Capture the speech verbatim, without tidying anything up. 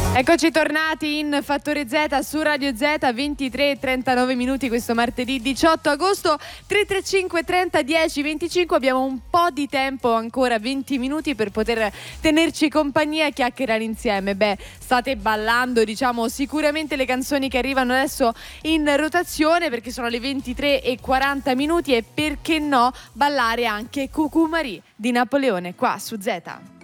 Eccoci tornati in Fattore Z su Radio Z, ventitré e trentanove minuti questo martedì diciotto agosto. Tre tre cinque trenta dieci venticinque, abbiamo un po' di tempo, ancora venti minuti per poter tenerci compagnia e chiacchierare insieme. Beh, state ballando, diciamo, sicuramente le canzoni che arrivano adesso in rotazione, perché sono le ventitré e quaranta minuti, e perché no ballare anche Cucù Marie di Napoleone qua su Z.